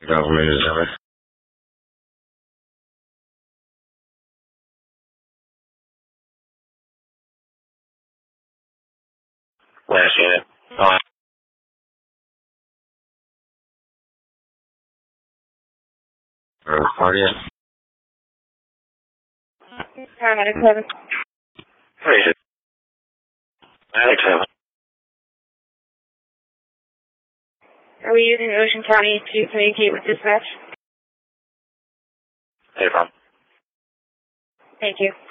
Government is over. Last unit. Cardiac. Paramedic 7. Where is it? Paramedic 7. Are we using Ocean County to communicate with dispatch? No problem. Thank you.